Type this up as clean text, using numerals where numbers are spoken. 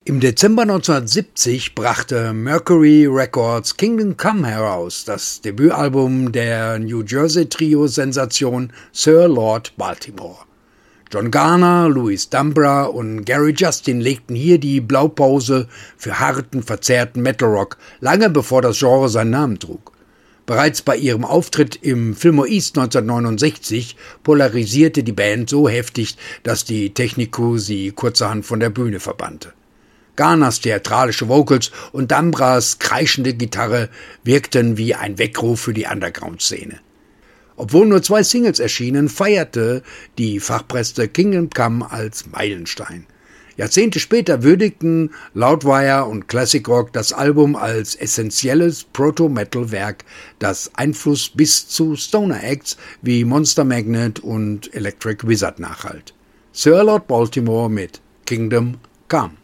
Im Dezember 1970 brachte Mercury Records Kingdom Come heraus, das Debütalbum der New Jersey-Trio-Sensation Sir Lord Baltimore. John Garner, Louis D'Ambra und Gary Justin legten hier die Blaupause für harten, verzerrten Metal-Rock, lange bevor das Genre seinen Namen trug. Bereits bei ihrem Auftritt im Fillmore East 1969 polarisierte die Band so heftig, dass die Technik-Crew sie kurzerhand von der Bühne verbannte. Garners theatralische Vocals und D'Ambras kreischende Gitarre wirkten wie ein Weckruf für die Underground-Szene. Obwohl nur 2 Singles erschienen, feierte die Fachpresse Kingdom Come als Meilenstein. Jahrzehnte später würdigten Loudwire und Classic Rock das Album als essentielles Proto-Metal-Werk, das Einfluss bis zu Stoner-Acts wie Monster Magnet und Electric Wizard nachhalt. Sir Lord Baltimore mit Kingdom Come.